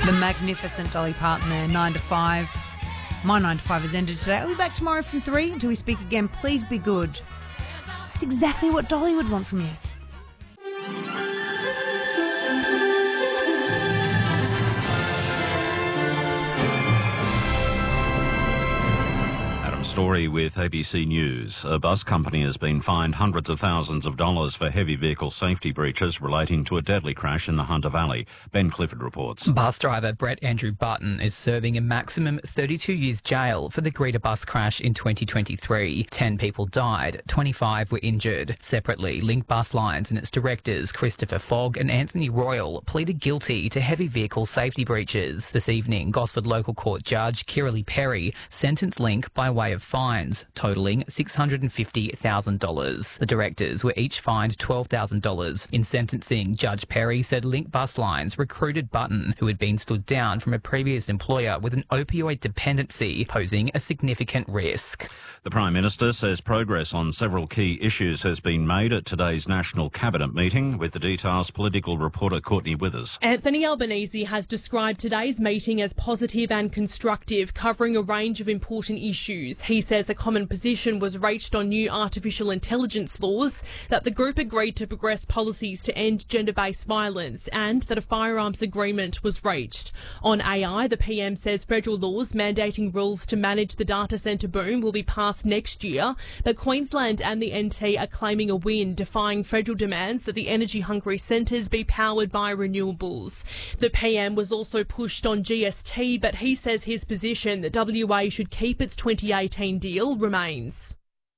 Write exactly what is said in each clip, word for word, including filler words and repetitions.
The magnificent Dolly Parton there, nine to five. My nine to five has ended today. I'll be back tomorrow from three until we speak again. Please be good. That's exactly what Dolly would want from you. Story with A B C News. A bus company has been fined hundreds of thousands of dollars for heavy vehicle safety breaches relating to a deadly crash in the Hunter Valley. Ben Clifford reports. Bus driver Brett Andrew Button is serving a maximum thirty-two years jail for the Greta bus crash in twenty twenty-three. Ten people died, twenty-five were injured. Separately, Link Bus Lines and its directors Christopher Fogg and Anthony Royal pleaded guilty to heavy vehicle safety breaches. This evening, Gosford Local Court Judge Kiralee Perry sentenced Link by way of fines totalling six hundred fifty thousand dollars. The directors were each fined twelve thousand dollars. In sentencing, Judge Perry said Link Bus Lines recruited Button, who had been stood down from a previous employer with an opioid dependency, posing a significant risk. The Prime Minister says progress on several key issues has been made at today's National Cabinet meeting. With the details, political reporter Courtney Withers. Anthony Albanese has described today's meeting as positive and constructive, covering a range of important issues. He says a common position was reached on new artificial intelligence laws, that the group agreed to progress policies to end gender-based violence, and that a firearms agreement was reached. On A I, the P M says federal laws mandating rules to manage the data centre boom will be passed next year, but Queensland and the N T are claiming a win, defying federal demands that the energy-hungry centres be powered by renewables. The P M was also pushed on G S T, but he says his position that W A should keep its twenty eighteen deal remains.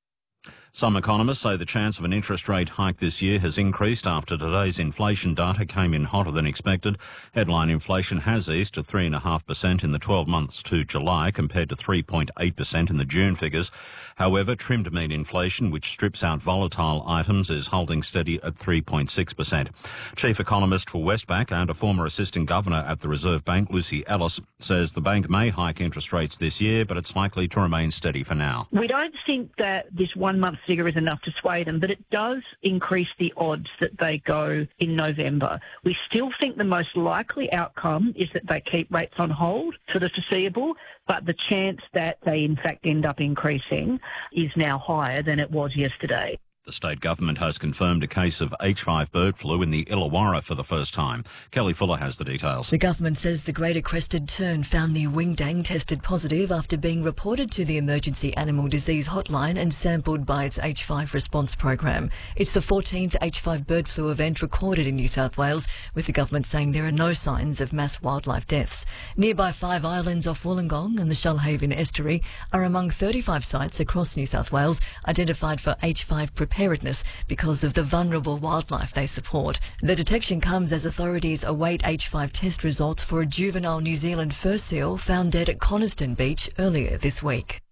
Some economists say the chance of an interest rate hike this year has increased after today's inflation data came in hotter than expected. Headline inflation has eased to three point five percent in the twelve months to July compared to three point eight percent in the June figures. However, trimmed mean inflation, which strips out volatile items, is holding steady at three point six percent. Chief economist for Westpac and a former assistant governor at the Reserve Bank, Lucy Ellis, says the bank may hike interest rates this year, but it's likely to remain steady for now. We don't think that this one-month figure is enough to sway them, but it does increase the odds that they go in November. We still think the most likely outcome is that they keep rates on hold for the foreseeable, but the chance that they in fact end up increasing is now higher than it was yesterday. The state government has confirmed a case of H five bird flu in the Illawarra for the first time. Kelly Fuller has the details. The government says the Greater Crested Tern found the Wingdang tested positive after being reported to the Emergency Animal Disease Hotline and sampled by its H five response program. It's the fourteenth H five bird flu event recorded in New South Wales, with the government saying there are no signs of mass wildlife deaths. Nearby five islands off Wollongong and the Shoalhaven Estuary are among thirty-five sites across New South Wales identified for H five preparedness because of the vulnerable wildlife they support. The detection comes as authorities await H five test results for a juvenile New Zealand fur seal found dead at Coniston Beach earlier this week.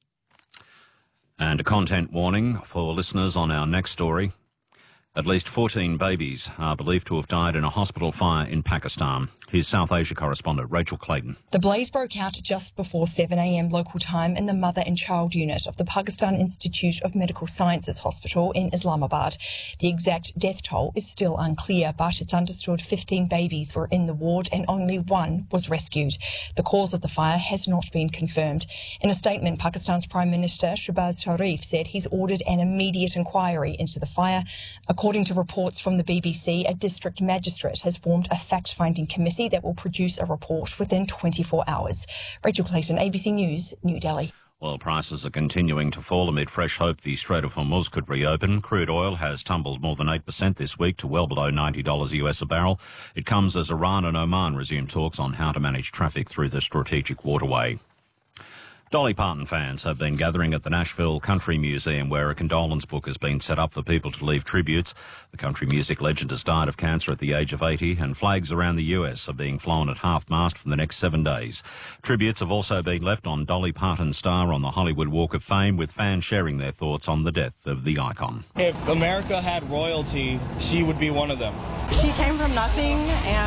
And a content warning for listeners on our next story. At least fourteen babies are believed to have died in a hospital fire in Pakistan. Here's South Asia correspondent Rachel Clayton. The blaze broke out just before seven a m local time in the mother and child unit of the Pakistan Institute of Medical Sciences Hospital in Islamabad. The exact death toll is still unclear, but it's understood fifteen babies were in the ward and only one was rescued. The cause of the fire has not been confirmed. In a statement, Pakistan's Prime Minister Shehbaz Sharif said he's ordered an immediate inquiry into the fire. According to reports from the B B C, a district magistrate has formed a fact-finding committee that will produce a report within twenty-four hours. Rachel Clayton, A B C News, New Delhi. Oil prices are continuing to fall amid fresh hope the Strait of Hormuz could reopen. Crude oil has tumbled more than eight percent this week to well below ninety dollars U S a barrel. It comes as Iran and Oman resume talks on how to manage traffic through the strategic waterway. Dolly Parton fans have been gathering at the Nashville Country Museum, where a condolence book has been set up for people to leave tributes. The country music legend has died of cancer at the age of eighty, and flags around the U S are being flown at half-mast for the next seven days. Tributes have also been left on Dolly Parton's star on the Hollywood Walk of Fame, with fans sharing their thoughts on the death of the icon. If America had royalty, she would be one of them. She came from nothing, and